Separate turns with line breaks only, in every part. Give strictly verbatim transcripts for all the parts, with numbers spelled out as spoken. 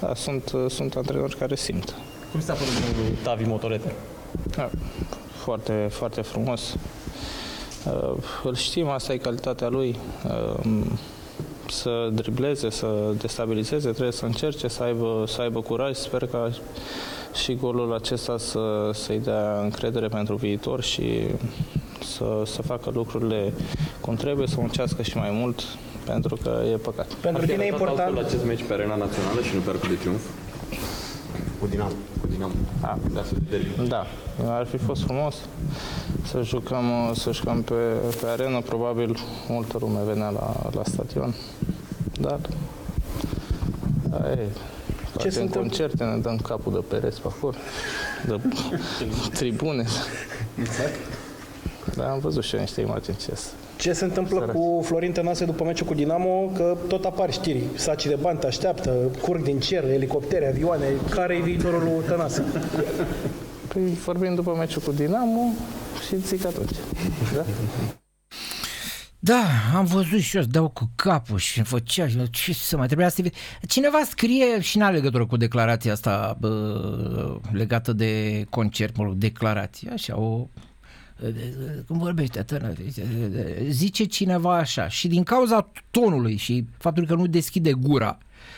da, sunt, sunt antrenori care simt.
Cum s-a părut domnul Tavi Motorete?
Da, foarte, foarte frumos. Îl știm, asta e calitatea lui. Să dribleze, să destabilizeze, trebuie să încerce, să aibă, să aibă curaj. Sper că și golul acesta să, să-i dea încredere pentru viitor și să, să facă lucrurile cum trebuie, să muncească și mai mult, pentru că e păcat.
Pentru tine e important
la acest meci pe arena națională și nu pe Arcul de Triunf? Cu Dinamo. Cu Dinamo.
Da, da, ar fi fost frumos să jucăm, să jucăm pe, pe arenă. Probabil multă lume venea la, la stadion. Dar da, e,
ce
în concerte ne dăm capul de pereți pe acolo, de tribune.
Exact.
Da, am văzut și eu niște imagini ce
Ce se întâmplă Săraci. cu Florin Tănase după meciul cu Dinamo? Că tot apar știri. Sacii de bani te așteaptă, curg din cer, elicoptere, avioane. Care e viitorul lui Tănase?
Păi vorbim după meciul cu Dinamo și zic atunci. Da?
Da, am văzut și eu, dau cu capul și îmi făcea, ce să mai trebuia să... Cineva scrie și n-a legătură cu declarația asta bă, legată de concert, mă rog, declarație, așa, o... Cum vorbește atât, zice cineva așa și din cauza tonului și faptul că nu deschide gura,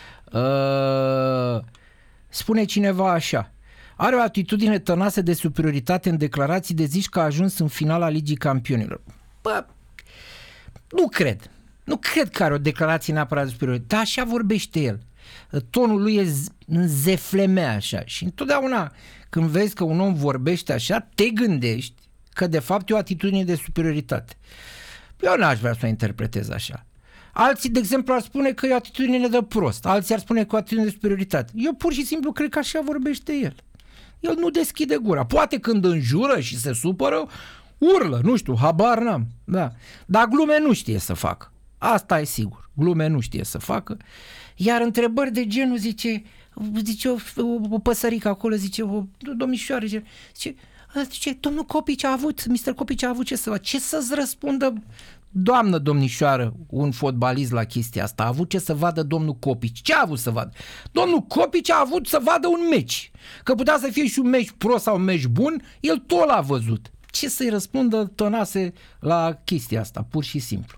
uh, spune cineva așa: are o atitudine Tănase de superioritate în declarații de zici că a ajuns în finala Ligii Campionilor. Bă, nu cred. Nu cred că are o declarație neapărat de superioritate, dar așa vorbește el. Tonul lui e zeflemea așa și întotdeauna când vezi că un om vorbește așa, te gândești că de fapt e o atitudine de superioritate. Eu n-aș vrea să o interpretez așa. Alții, de exemplu, ar spune că e o atitudine de prost, alții ar spune că e o atitudine de superioritate. Eu pur și simplu cred că așa vorbește el. El nu deschide gura. Poate când înjură și se supără, urlă, nu știu, habar n-am. Da. Dar glume nu știe să facă. Asta e sigur. Glume nu știe să facă. Iar întrebări de genul, zice, zice o, o păsărică acolo, zice, o domnișoară, zice, zice Zice, domnul Copici a avut, mister Copici a avut ce să facă? Ce să-ți răspundă, doamnă domnișoară, un fotbalist la chestia asta? A avut ce să vadă domnul Copici? Ce a avut să vadă? Domnul Copici a avut să vadă un meci. Că putea să fie și un meci prost sau un meci bun, el tot l-a văzut. Ce să-i răspundă Tănase la chestia asta, pur și simplu?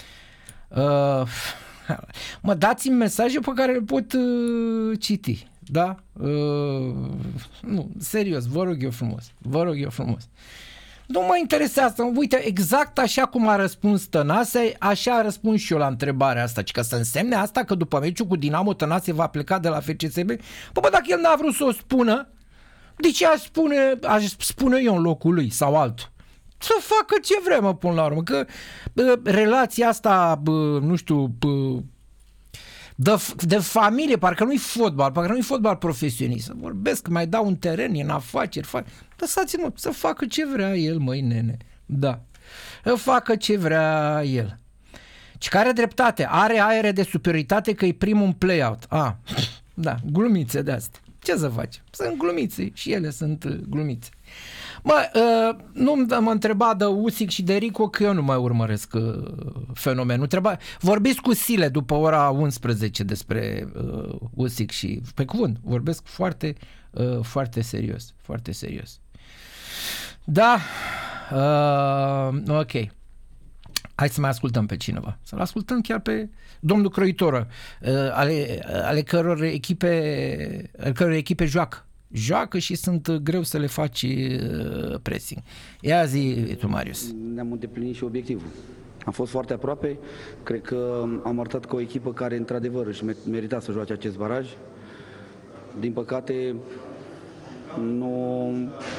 Uh, mă, dați-mi mesaje pe care le pot uh, citi. Da? Uh, nu, serios, vă rog eu frumos. Vă rog eu frumos. Nu mă interesează. Uite, exact așa cum a răspuns Tănase, așa a răspuns și eu la întrebarea asta. Că să însemne asta că după meciul cu Dinamo Tănase va pleca de la F C S B? Păi bă, dacă el n-a vrut să o spună, de ce aș spune, aș spune eu în locul lui sau altul? Să facă ce vrea, mă, până la urmă. Că bă, relația asta, bă, nu știu... Bă, De, de familie, parcă nu-i fotbal, parcă nu-i fotbal profesionist. Vorbesc, mai dau un teren, e în afaceri. Fac... Lăsați-mă să facă ce vrea el, măi, nene. Da. Să facă ce vrea el. Și care dreptate? Are aere de superioritate că e primul în play-out. Ah, da, glumițe de astea. Ce să facem? Sunt glumițe și ele sunt glumițe. Mă, uh, nu mă întreba de Usic și de Rico că eu nu mai urmăresc uh, fenomenul. Treba, vorbiți cu Sile după ora unsprezece despre uh, Usic și pe cuvânt, vorbesc foarte, uh, foarte serios, foarte serios. Da, uh, ok. Hai să mai ascultăm pe cineva. Să-l ascultăm chiar pe domnul Croitoră, uh, ale, ale căror echipe, ale căror echipe joacă. Joacă și sunt greu să le faci uh, pressing. Ia zi tu, Marius.
Ne-am îndeplinit și obiectivul. Am fost foarte aproape. Cred că am arătat că o echipă care într-adevăr își merita să joace acest baraj. Din păcate nu,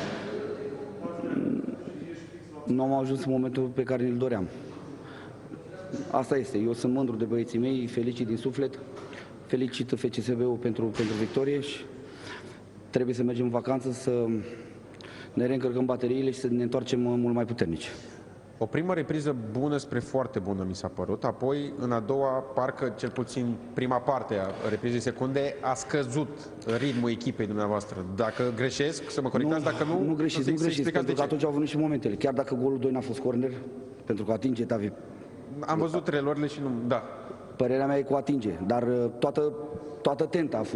nu am ajuns în momentul pe care îl doream. Asta este. Eu sunt mândru de băieții mei, felicit din suflet. Felicit F C S B-ul pentru, pentru victorie și trebuie să mergem în vacanță, să ne reîncărcăm bateriile și să ne întoarcem mult mai puternici.
O primă repriză bună spre foarte bună mi s-a părut, apoi în a doua, parcă cel puțin prima parte a reprizei secunde, a scăzut ritmul echipei dumneavoastră. Dacă greșesc, să mă corectați, dacă nu...
Nu greșiți, nu greșiți, pentru că atunci au venit și momentele. Chiar dacă golul doi n-a fost corner, pentru că atinge Tavi.
Am văzut reluările și nu... Da.
Părerea mea e cu atinge, dar toată, toată tenta a fost